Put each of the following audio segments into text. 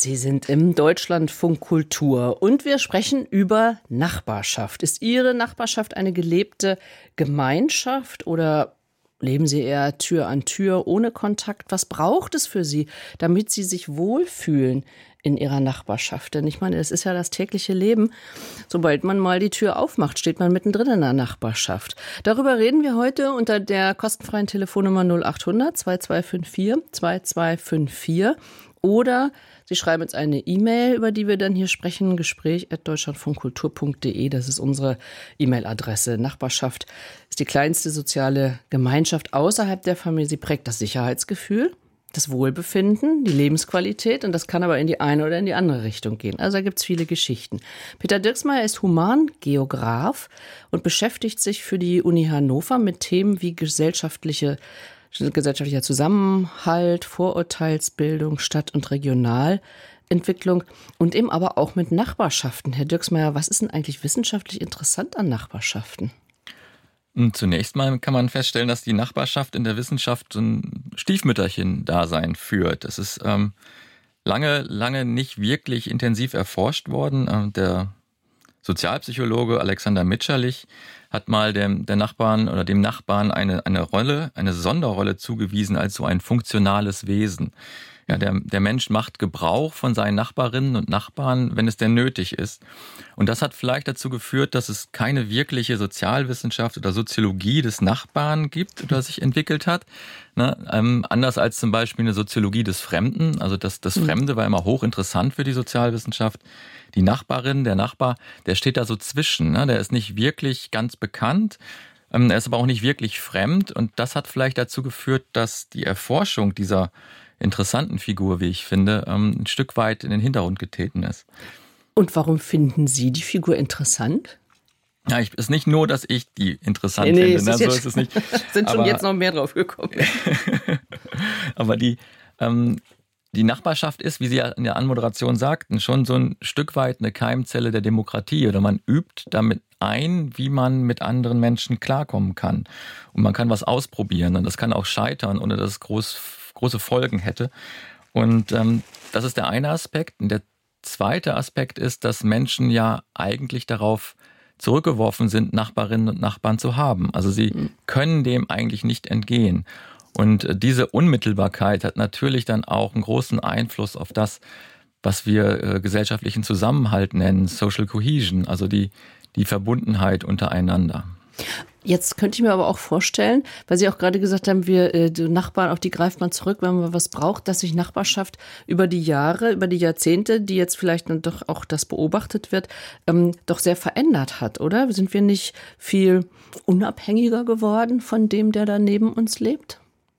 Sie sind im Deutschlandfunk Kultur und wir sprechen über Nachbarschaft. Ist Ihre Nachbarschaft eine gelebte Gemeinschaft oder leben Sie eher Tür an Tür ohne Kontakt? Was braucht es für Sie, damit Sie sich wohlfühlen in Ihrer Nachbarschaft? Denn ich meine, es ist ja das tägliche Leben. Sobald man mal die Tür aufmacht, steht man mittendrin in der Nachbarschaft. Darüber reden wir heute unter der kostenfreien Telefonnummer 0800 2254 2254. Oder Sie schreiben uns eine E-Mail, über die wir dann hier sprechen, gespräch@deutschlandfunkkultur.de. Das ist unsere E-Mail-Adresse. Nachbarschaft ist die kleinste soziale Gemeinschaft außerhalb der Familie. Sie prägt das Sicherheitsgefühl, das Wohlbefinden, die Lebensqualität. Und das kann aber in die eine oder in die andere Richtung gehen. Also da gibt es viele Geschichten. Peter Dirksmeier ist Humangeograf und beschäftigt sich für die Uni Hannover mit Themen wie gesellschaftlicher Zusammenhalt, Vorurteilsbildung, Stadt- und Regionalentwicklung und eben aber auch mit Nachbarschaften. Herr Dirksmeier, was ist denn eigentlich wissenschaftlich interessant an Nachbarschaften? Zunächst mal kann man feststellen, dass die Nachbarschaft in der Wissenschaft so ein Stiefmütterchen-Dasein führt. Das ist lange nicht wirklich intensiv erforscht worden. Der Sozialpsychologe Alexander Mitscherlich hat mal dem Nachbarn eine Sonderrolle zugewiesen als so ein funktionales Wesen. Ja, der Mensch macht Gebrauch von seinen Nachbarinnen und Nachbarn, wenn es denn nötig ist. Und das hat vielleicht dazu geführt, dass es keine wirkliche Sozialwissenschaft oder Soziologie des Nachbarn gibt oder sich entwickelt hat. Anders als zum Beispiel eine Soziologie des Fremden. Also das Fremde war immer hochinteressant für die Sozialwissenschaft. Die Nachbarin, der Nachbar, der steht da so zwischen. Der ist nicht wirklich ganz bekannt. Er ist aber auch nicht wirklich fremd. Und das hat vielleicht dazu geführt, dass die Erforschung dieser interessanten Figur, wie ich finde, ein Stück weit in den Hintergrund getreten ist. Und warum finden Sie die Figur interessant? Ja, es ist nicht nur, dass ich die interessant finde. So ist es nicht. Sind schon jetzt noch mehr drauf gekommen. Aber die Nachbarschaft ist, wie Sie ja in der Anmoderation sagten, schon so ein Stück weit eine Keimzelle der Demokratie. Oder man übt damit ein, wie man mit anderen Menschen klarkommen kann. Und man kann was ausprobieren. Und das kann auch scheitern, ohne dass es große Folgen hätte. Und das ist der eine Aspekt. Und der zweite Aspekt ist, dass Menschen ja eigentlich darauf zurückgeworfen sind, Nachbarinnen und Nachbarn zu haben. Also sie können dem eigentlich nicht entgehen. Und diese Unmittelbarkeit hat natürlich dann auch einen großen Einfluss auf das, was wir gesellschaftlichen Zusammenhalt nennen, Social Cohesion, also die Verbundenheit untereinander. Jetzt könnte ich mir aber auch vorstellen, weil Sie auch gerade gesagt haben, die Nachbarn, auf die greift man zurück, wenn man was braucht, dass sich Nachbarschaft über die Jahre, über die Jahrzehnte, die jetzt vielleicht dann doch auch das beobachtet wird, doch sehr verändert hat, oder? Sind wir nicht viel unabhängiger geworden von dem, der da neben uns lebt?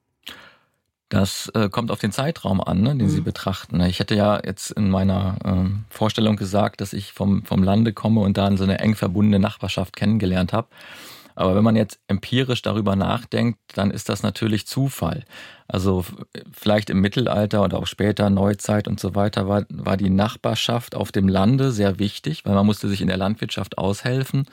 Das kommt auf den Zeitraum an, den Sie betrachten. Ich hätte ja jetzt in meiner Vorstellung gesagt, dass ich vom Lande komme und da so eine eng verbundene Nachbarschaft kennengelernt habe. Aber wenn man jetzt empirisch darüber nachdenkt, dann ist das natürlich Zufall. Also vielleicht im Mittelalter oder auch später, Neuzeit und so weiter, war die Nachbarschaft auf dem Lande sehr wichtig, weil man musste sich in der Landwirtschaft aushelfen.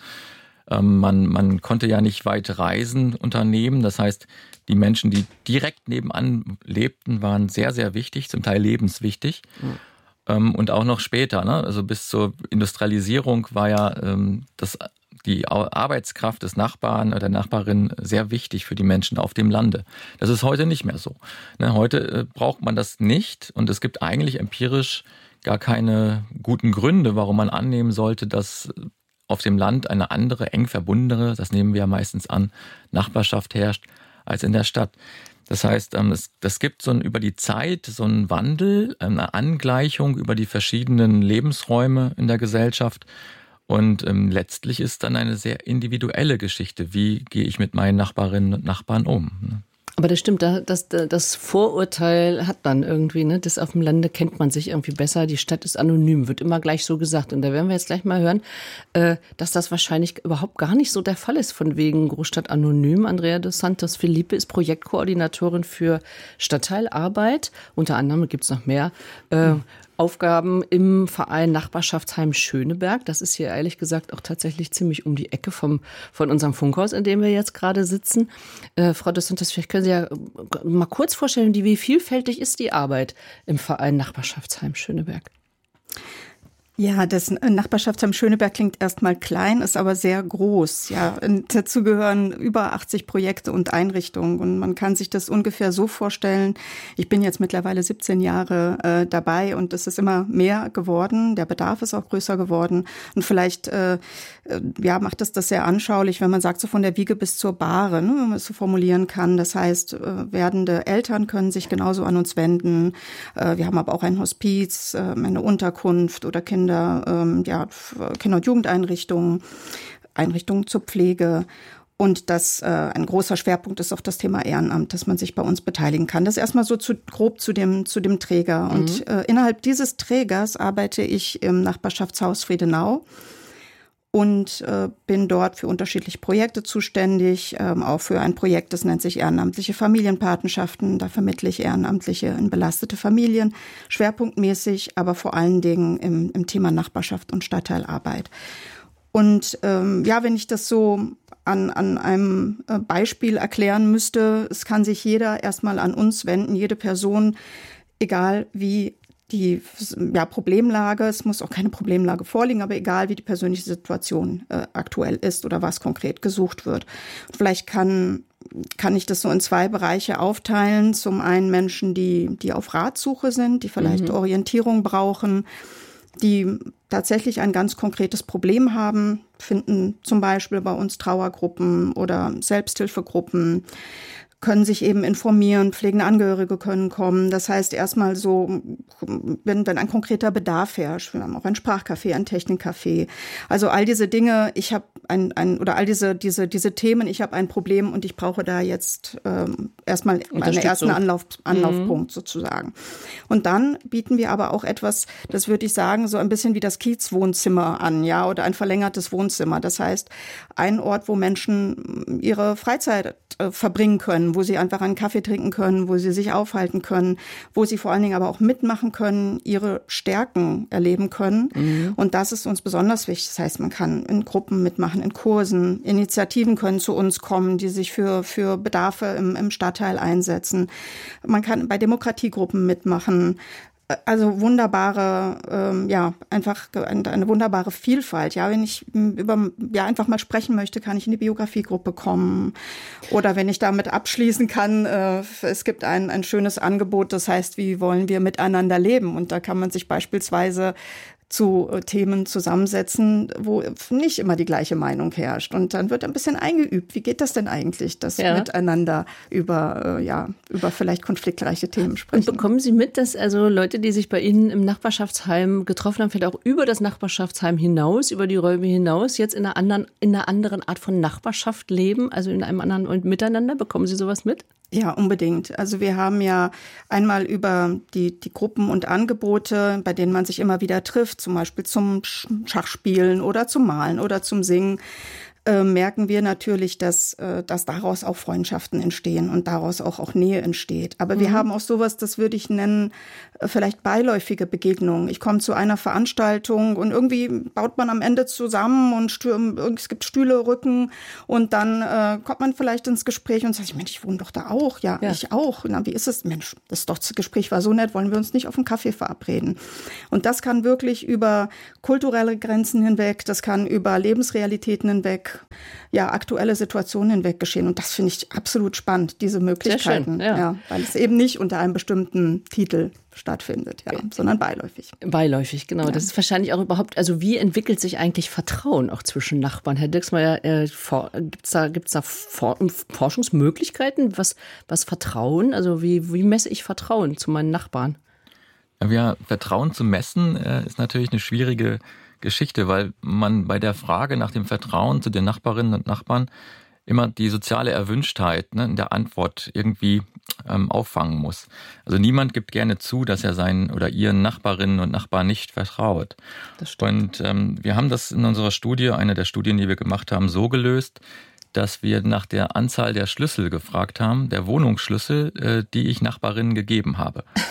Man konnte ja nicht weit Reisen unternehmen. Das heißt, die Menschen, die direkt nebenan lebten, waren sehr, sehr wichtig, zum Teil lebenswichtig. Und auch noch später, also bis zur Industrialisierung war ja die Arbeitskraft des Nachbarn oder der Nachbarin sehr wichtig für die Menschen auf dem Lande. Das ist heute nicht mehr so. Heute braucht man das nicht und es gibt eigentlich empirisch gar keine guten Gründe, warum man annehmen sollte, dass auf dem Land eine andere, eng verbundene, das nehmen wir ja meistens an, Nachbarschaft herrscht, als in der Stadt. Das heißt, es gibt über die Zeit so einen Wandel, eine Angleichung über die verschiedenen Lebensräume in der Gesellschaft. Und letztlich ist dann eine sehr individuelle Geschichte. Wie gehe ich mit meinen Nachbarinnen und Nachbarn um? Aber das stimmt, das Vorurteil hat dann irgendwie, das auf dem Lande kennt man sich irgendwie besser, die Stadt ist anonym, wird immer gleich so gesagt. Und da werden wir jetzt gleich mal hören, dass das wahrscheinlich überhaupt gar nicht so der Fall ist, von wegen Großstadt anonym. Andrea dos Santos Felipe ist Projektkoordinatorin für Stadtteilarbeit. Unter anderem gibt es noch mehr Aufgaben im Verein Nachbarschaftsheim Schöneberg. Das ist hier ehrlich gesagt auch tatsächlich ziemlich um die Ecke von unserem Funkhaus, in dem wir jetzt gerade sitzen. Frau dos Santos, vielleicht können Sie ja mal kurz vorstellen, wie vielfältig ist die Arbeit im Verein Nachbarschaftsheim Schöneberg? Ja, das Nachbarschaftsheim Schöneberg klingt erstmal klein, ist aber sehr groß. Ja, und dazu gehören über 80 Projekte und Einrichtungen. Und man kann sich das ungefähr so vorstellen. Ich bin jetzt mittlerweile 17 Jahre dabei und es ist immer mehr geworden. Der Bedarf ist auch größer geworden. Und vielleicht macht es das sehr anschaulich, wenn man sagt, so von der Wiege bis zur Bahre, ne, wenn man es so formulieren kann. Das heißt, werdende Eltern können sich genauso an uns wenden. Wir haben aber auch ein Hospiz, eine Unterkunft oder Kinder- und Jugendeinrichtungen, Einrichtungen zur Pflege. Und ein großer Schwerpunkt ist auch das Thema Ehrenamt, dass man sich bei uns beteiligen kann. Das ist erstmal so grob zu dem Träger. Und innerhalb dieses Trägers arbeite ich im Nachbarschaftshaus Friedenau und bin dort für unterschiedliche Projekte zuständig, auch für ein Projekt, das nennt sich ehrenamtliche Familienpatenschaften. Da vermittle ich Ehrenamtliche in belastete Familien, schwerpunktmäßig, aber vor allen Dingen im Thema Nachbarschaft und Stadtteilarbeit. Und wenn ich das so an einem Beispiel erklären müsste, es kann sich jeder erstmal an uns wenden, jede Person, egal wie die Problemlage, es muss auch keine Problemlage vorliegen, aber egal wie die persönliche Situation aktuell ist oder was konkret gesucht wird. Vielleicht kann ich das so in zwei Bereiche aufteilen. Zum einen Menschen, die auf Ratsuche sind, die vielleicht Orientierung brauchen, die tatsächlich ein ganz konkretes Problem haben, finden zum Beispiel bei uns Trauergruppen oder Selbsthilfegruppen, können sich eben informieren, pflegende Angehörige können kommen. Das heißt erstmal so, wenn ein konkreter Bedarf herrscht, wir haben auch ein Sprachcafé, ein Technikcafé. Also all diese Dinge, ich habe all diese Themen, ich habe ein Problem und ich brauche da jetzt erstmal einen ersten Anlaufpunkt sozusagen. Und dann bieten wir aber auch etwas, das würde ich sagen, so ein bisschen wie das Kiezwohnzimmer an, ja, oder ein verlängertes Wohnzimmer. Das heißt, ein Ort, wo Menschen ihre Freizeit verbringen können, wo sie einfach einen Kaffee trinken können, wo sie sich aufhalten können, wo sie vor allen Dingen aber auch mitmachen können, ihre Stärken erleben können. Und das ist uns besonders wichtig. Das heißt, man kann in Gruppen mitmachen, in Kursen, Initiativen können zu uns kommen, die sich für Bedarfe im Stadtteil einsetzen. Man kann bei Demokratiegruppen mitmachen. Also wunderbare, einfach eine wunderbare Vielfalt. Ja, wenn ich einfach mal sprechen möchte, kann ich in die Biografiegruppe kommen. Oder wenn ich damit abschließen kann, es gibt ein schönes Angebot, das heißt, wie wollen wir miteinander leben? Und da kann man sich beispielsweise zu Themen zusammensetzen, wo nicht immer die gleiche Meinung herrscht. Und dann wird ein bisschen eingeübt. Wie geht das denn eigentlich, dass wir miteinander über vielleicht konfliktreiche Themen sprechen? Und bekommen Sie mit, dass also Leute, die sich bei Ihnen im Nachbarschaftsheim getroffen haben, vielleicht auch über das Nachbarschaftsheim hinaus, über die Räume hinaus, jetzt in einer anderen Art von Nachbarschaft leben, also in einem anderen Miteinander? Bekommen Sie sowas mit? Ja, unbedingt. Also wir haben ja einmal über die Gruppen und Angebote, bei denen man sich immer wieder trifft, zum Beispiel zum Schachspielen oder zum Malen oder zum Singen, merken wir natürlich, dass daraus auch Freundschaften entstehen und daraus auch Nähe entsteht. Aber wir haben auch sowas, das würde ich nennen, vielleicht beiläufige Begegnungen. Ich komme zu einer Veranstaltung und irgendwie baut man am Ende zusammen und es gibt Stühle, Rücken und dann kommt man vielleicht ins Gespräch und sagt, Mensch, ich wohne doch da auch. Ja, ich auch. Na, wie ist es? Mensch, das Gespräch war so nett, wollen wir uns nicht auf einen Kaffee verabreden? Und das kann wirklich über kulturelle Grenzen hinweg, das kann über Lebensrealitäten hinweg, aktuelle Situationen hinweg geschehen. Und das finde ich absolut spannend, diese Möglichkeiten. Sehr schön, weil es eben nicht unter einem bestimmten Titel stattfindet, sondern beiläufig. Beiläufig, genau. Ja. Das ist wahrscheinlich auch überhaupt, also wie entwickelt sich eigentlich Vertrauen auch zwischen Nachbarn? Herr Dirksmeier, gibt's da Forschungsmöglichkeiten, was Vertrauen, also wie messe ich Vertrauen zu meinen Nachbarn? Ja, Vertrauen zu messen ist natürlich eine schwierige Geschichte, weil man bei der Frage nach dem Vertrauen zu den Nachbarinnen und Nachbarn immer die soziale Erwünschtheit in der Antwort irgendwie auffangen muss. Also niemand gibt gerne zu, dass er seinen oder ihren Nachbarinnen und Nachbarn nicht vertraut. Das stimmt. Und wir haben das in unserer Studie, eine der Studien, die wir gemacht haben, so gelöst, dass wir nach der Anzahl der Schlüssel gefragt haben, der Wohnungsschlüssel, die ich Nachbarinnen gegeben habe.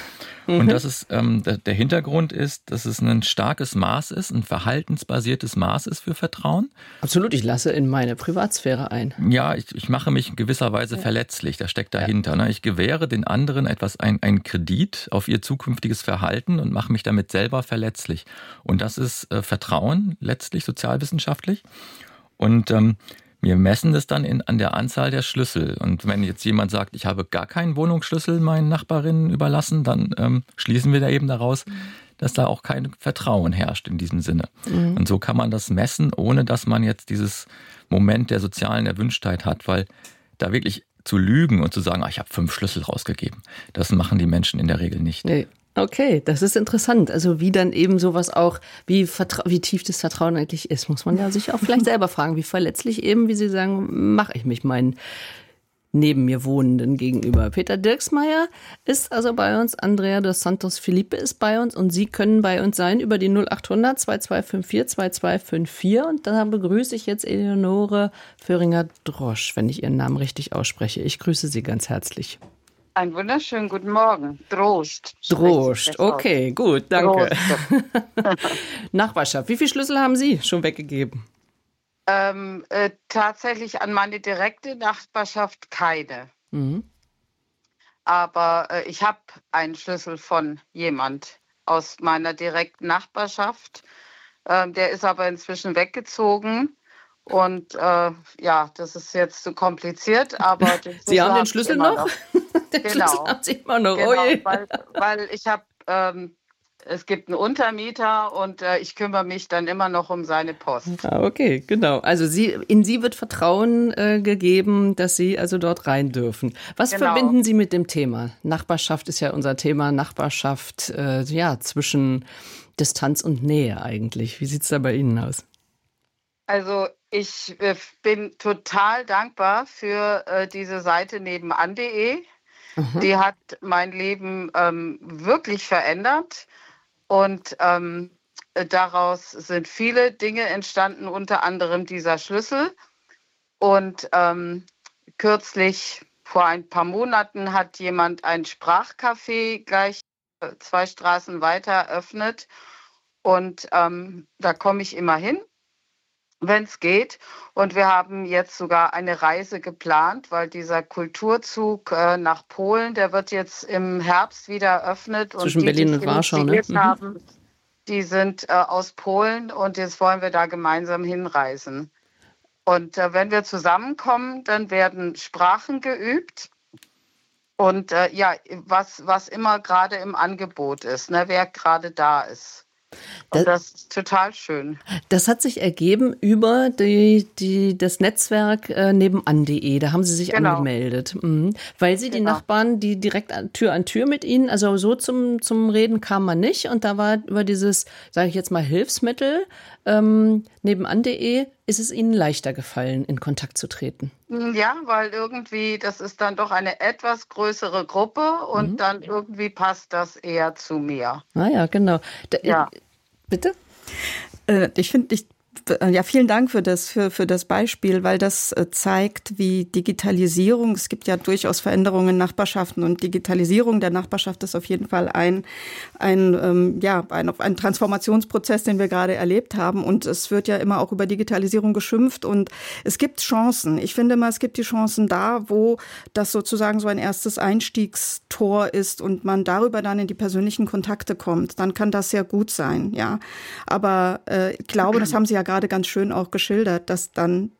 Und das ist, der Hintergrund ist, dass es ein starkes Maß ist, ein verhaltensbasiertes Maß ist für Vertrauen. Absolut, ich lasse in meine Privatsphäre ein. Ja, ich mache mich in gewisser Weise verletzlich, das steckt dahinter. Ne? Ich gewähre den anderen einen Kredit auf ihr zukünftiges Verhalten und mache mich damit selber verletzlich. Und das ist Vertrauen, letztlich sozialwissenschaftlich. Und wir messen das dann an der Anzahl der Schlüssel. Und wenn jetzt jemand sagt, ich habe gar keinen Wohnungsschlüssel meinen Nachbarinnen überlassen, dann schließen wir da eben daraus, dass da auch kein Vertrauen herrscht in diesem Sinne. Und so kann man das messen, ohne dass man jetzt dieses Moment der sozialen Erwünschtheit hat, weil da wirklich zu lügen und zu sagen, ich habe 5 Schlüssel rausgegeben, das machen die Menschen in der Regel nicht. Nee. Okay, das ist interessant. Also wie dann eben sowas auch, wie tief das Vertrauen eigentlich ist, muss man ja sich auch vielleicht selber fragen, wie verletzlich eben, wie Sie sagen, mache ich mich meinen neben mir Wohnenden gegenüber. Peter Dirksmeier ist also bei uns, Andrea dos Santos Felipe ist bei uns und Sie können bei uns sein über die 0800 2254 2254 und da begrüße ich jetzt Eleonore Föhringer-Drosch, wenn ich Ihren Namen richtig ausspreche. Ich grüße Sie ganz herzlich. Einen wunderschönen guten Morgen. Drost. Okay, gut, danke. Nachbarschaft. Wie viele Schlüssel haben Sie schon weggegeben? Tatsächlich an meine direkte Nachbarschaft keine. Aber ich habe einen Schlüssel von jemand aus meiner direkten Nachbarschaft. Der ist aber inzwischen weggezogen. Und das ist jetzt zu kompliziert, aber Sie haben den Schlüssel noch? Den Schlüssel haben Sie immer noch. Genau, weil ich habe, es gibt einen Untermieter und ich kümmere mich dann immer noch um seine Post. Okay, genau. Also in Sie wird Vertrauen gegeben, dass Sie also dort rein dürfen. Was verbinden Sie mit dem Thema? Nachbarschaft ist ja unser Thema. Nachbarschaft, zwischen Distanz und Nähe eigentlich. Wie sieht es da bei Ihnen aus? Also ich bin total dankbar für diese Seite nebenan.de. Die hat mein Leben wirklich verändert und daraus sind viele Dinge entstanden, unter anderem dieser Schlüssel. Und kürzlich, vor ein paar Monaten, hat jemand ein Sprachcafé gleich 2 Straßen weiter eröffnet und da komme ich immer hin, wenn es geht. Und wir haben jetzt sogar eine Reise geplant, weil dieser Kulturzug nach Polen, der wird jetzt im Herbst wieder eröffnet. Zwischen Berlin und Warschau, ne? Haben, die sind aus Polen und jetzt wollen wir da gemeinsam hinreisen. Und wenn wir zusammenkommen, dann werden Sprachen geübt. Und was immer gerade im Angebot ist, ne, wer gerade da ist. Und das ist total schön. Das hat sich ergeben über das Netzwerk nebenan.de. Da haben Sie sich angemeldet. Weil Sie die Nachbarn, die direkt Tür an Tür mit Ihnen, also so zum Reden kam man nicht. Und da war über dieses, sage ich jetzt mal, Hilfsmittel nebenan.de, ist es Ihnen leichter gefallen, in Kontakt zu treten? Ja, weil irgendwie, das ist dann doch eine etwas größere Gruppe und dann irgendwie passt das eher zu mir. Ah ja, genau. Bitte? Vielen Dank für das Beispiel, weil das zeigt, wie Digitalisierung, es gibt ja durchaus Veränderungen in Nachbarschaften und Digitalisierung der Nachbarschaft ist auf jeden Fall ein Transformationsprozess, den wir gerade erlebt haben. Und es wird ja immer auch über Digitalisierung geschimpft und es gibt Chancen. Ich finde immer, es gibt die Chancen da, wo das sozusagen so ein erstes Einstiegstor ist und man darüber dann in die persönlichen Kontakte kommt. Dann kann das sehr gut sein, ja. Aber ich glaube, das haben Sie ja gerade ganz schön auch geschildert, dass dann